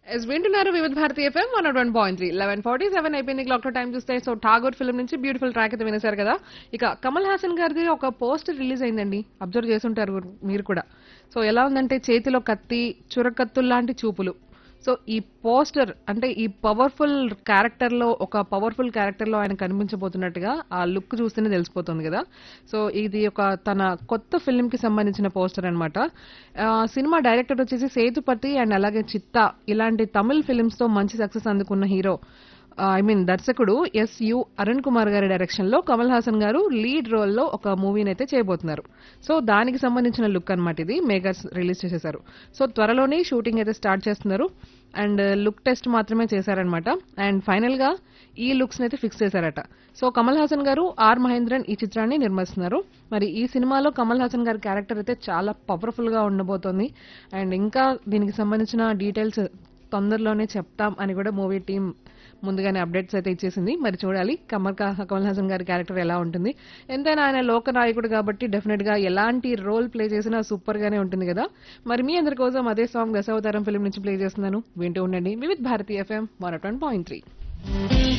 వింటున్నారు వివిధ భారతి ఎఫ్ఎం 101.3 11:47 అయిపోయింది క్లాక్ లో టైం చూస్తే. సో ఠాగూర్ ఫిల్మ్ నుంచి బ్యూటిఫుల్ ట్రాక్ అయితే వినేశారు కదా. ఇక కమల్ హాసన్ గారిది ఒక పోస్టర్ రిలీజ్ అయిందండి, అబ్జర్వ్ చేసుంటారు మీరు కూడా. సో ఎలా ఉందంటే చేతిలో కత్తి, చురకత్తులు లాంటి చూపులు. సో ఈ పోస్టర్ అంటే ఈ పవర్ఫుల్ క్యారెక్టర్ లో ఆయన కనిపించబోతున్నట్టుగా ఆ లుక్ చూస్తేనే తెలిసిపోతుంది కదా. సో ఇది ఒక తన కొత్త ఫిల్మ్ కి సంబంధించిన పోస్టర్ అన్నమాట. సినిమా డైరెక్టర్ వచ్చేసి సేతుపతి అండ్ అలాగే చిత్తా ఇలాంటి తమిళ్ ఫిల్మ్స్ తో మంచి సక్సెస్ అందుకున్న హీరో, దర్శకుడు ఎస్యు అరుణ్ కుమార్ గారి డైరెక్షన్ లో కమల్ హాసన్ గారు లీడ్ రోల్ లో ఒక మూవీని అయితే చేయబోతున్నారు. సో దానికి సంబంధించిన లుక్ అన్నమాట ఇది, మేకర్స్ రిలీజ్ చేసేశారు. సో త్వరలోనే షూటింగ్ అయితే స్టార్ట్ చేస్తున్నారు అండ్ లుక్ టెస్ట్ మాత్రమే చేశారనమాట. అండ్ ఫైనల్ గా ఈ లుక్స్ అయితే ఫిక్స్ చేశారట. సో కమల్ హాసన్ గారు ఆర్ మహేంద్రన్ ఈ చిత్రాన్ని నిర్మిస్తున్నారు. మరి ఈ సినిమాలో కమల్ హాసన్ గారి క్యారెక్టర్ అయితే చాలా పవర్ఫుల్ గా ఉండబోతోంది. అండ్ ఇంకా దీనికి సంబంధించిన డీటెయిల్స్ తొందరలోనే చెప్తాం అని కూడా మూవీ టీం ముందుగానే అప్డేట్స్ అయితే ఇచ్చేసింది. మరి చూడాలి కమల్ హాసన్ గారి క్యారెక్టర్ ఎలా ఉంటుంది. ఎంతైనా ఆయన లోక నాయకుడు కాబట్టి డెఫినెట్ గా ఎలాంటి రోల్ ప్లే చేసినా సూపర్ గానే ఉంటుంది కదా. మరి మీ అందరి కోసం అదే సాంగ్ దశావతారం ఫిల్మ్ నుంచి ప్లే చేస్తున్నాను, వింటూ ఉండండి వివిధ్ భారతి ఎఫ్ఎం 101.3.